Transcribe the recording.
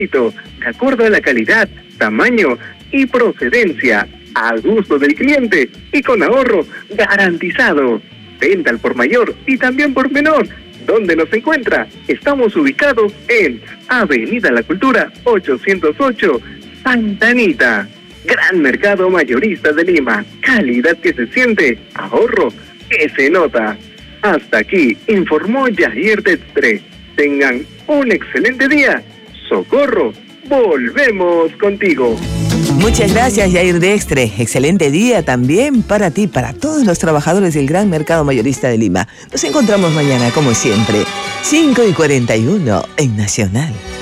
de acuerdo a la calidad, tamaño y procedencia, a gusto del cliente y con ahorro garantizado. Venta al por mayor y también por menor. ¿Dónde nos encuentra? Estamos ubicados en Avenida La Cultura 808, Santa Anita. Gran mercado mayorista de Lima. Calidad que se siente, ahorro que se nota. Hasta aquí informó Yair Destre. Tengan un excelente día. Socorro, volvemos contigo. Muchas gracias, Yair Destre. Excelente día también para ti, para todos los trabajadores del Gran Mercado Mayorista de Lima. Nos encontramos mañana, como siempre, 5:41 en Nacional.